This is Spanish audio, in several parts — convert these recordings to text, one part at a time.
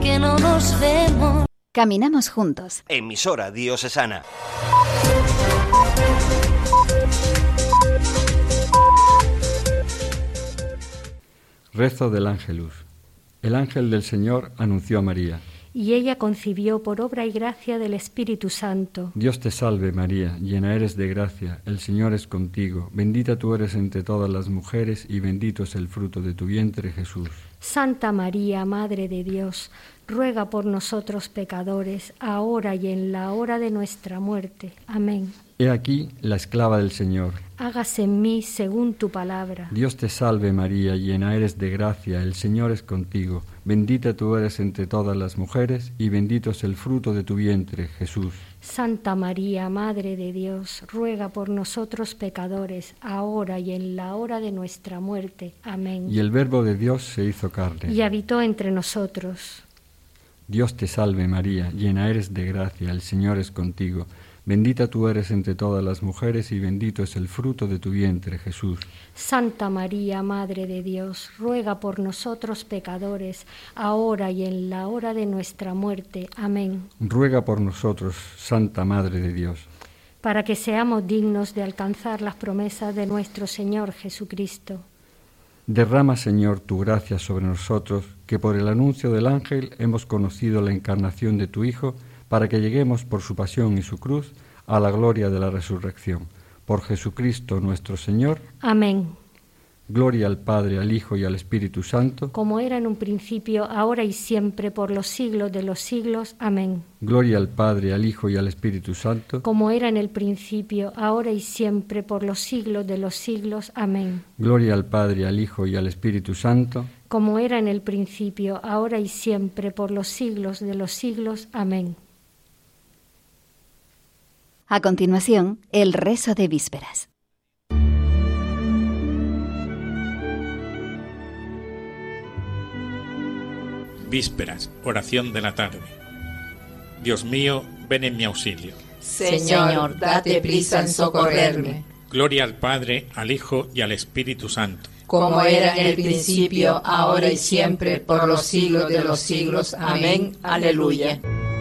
que no nos vemos. Caminamos juntos. Emisora diocesana. Rezo del Ángelus. El ángel del Señor anunció a María. Y ella concibió por obra y gracia del Espíritu Santo. Dios te salve María, llena eres de gracia, el Señor es contigo. Bendita tú eres entre todas las mujeres y bendito es el fruto de tu vientre, Jesús. Santa María, Madre de Dios, ruega por nosotros pecadores, ahora y en la hora de nuestra muerte. Amén. He aquí la esclava del Señor. Hágase en mí según tu palabra. Dios te salve María, llena eres de gracia, el Señor es contigo. Bendita tú eres entre todas las mujeres y bendito es el fruto de tu vientre, Jesús. Santa María, Madre de Dios, ruega por nosotros pecadores, ahora y en la hora de nuestra muerte. Amén. Y el Verbo de Dios se hizo carne. Y habitó entre nosotros. Dios te salve María, llena eres de gracia, el Señor es contigo. Bendita tú eres entre todas las mujeres y bendito es el fruto de tu vientre, Jesús. Santa María, Madre de Dios, ruega por nosotros pecadores, ahora y en la hora de nuestra muerte. Amén. Ruega por nosotros, Santa Madre de Dios, para que seamos dignos de alcanzar las promesas de nuestro Señor Jesucristo. Derrama, Señor, tu gracia sobre nosotros, que por el anuncio del ángel hemos conocido la encarnación de tu Hijo, para que lleguemos por su pasión y su cruz a la gloria de la resurrección. Por Jesucristo nuestro Señor. Amén. Gloria al Padre, al Hijo y al Espíritu Santo. Como era en un principio, ahora y siempre, por los siglos de los siglos. Amén. Gloria al Padre, al Hijo y al Espíritu Santo. Como era en el principio, ahora y siempre, por los siglos de los siglos. Amén. Gloria al Padre, al Hijo y al Espíritu Santo. Como era en el principio, ahora y siempre, por los siglos de los siglos. Amén. A continuación, el rezo de vísperas. Vísperas, oración de la tarde. Dios mío, ven en mi auxilio. Señor, date prisa en socorrerme. Gloria al Padre, al Hijo y al Espíritu Santo. Como era en el principio, ahora y siempre, por los siglos de los siglos. Amén. Aleluya.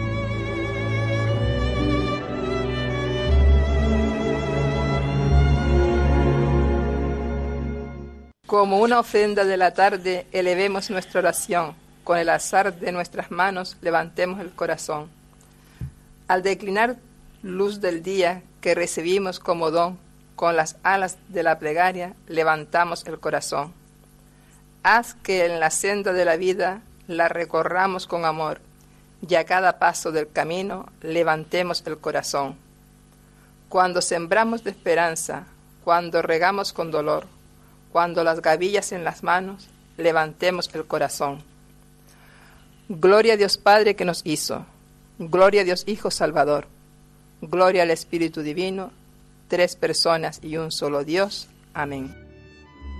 Como una ofrenda de la tarde, elevemos nuestra oración. Con el azar de nuestras manos, levantemos el corazón. Al declinar luz del día que recibimos como don, con las alas de la plegaria, levantamos el corazón. Haz que en la senda de la vida la recorramos con amor, y a cada paso del camino levantemos el corazón. Cuando sembramos de esperanza, cuando regamos con dolor, cuando las gavillas en las manos, levantemos el corazón. Gloria a Dios Padre que nos hizo, gloria a Dios Hijo Salvador, gloria al Espíritu Divino, tres personas y un solo Dios. Amén.